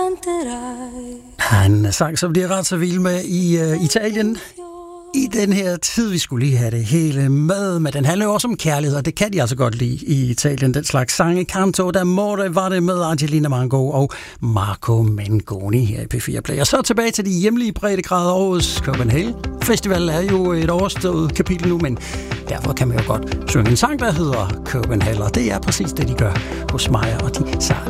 En sang, som de er ret så vild med i Italien. I den her tid, vi skulle lige have det hele med den handler jo også om kærlighed, og det kan de altså godt lide i Italien, den slags sange. Canto d'amore var det med Angelina Mango og Marco Mengoni her i P4 Play. Og så tilbage til de hjemlige breddegrader årets Copenhagen Festival er jo et overstået kapitel nu, men derfor kan man jo godt synge en sang, der hedder Copenhagen, og det er præcis det, de gør hos mig og de sarte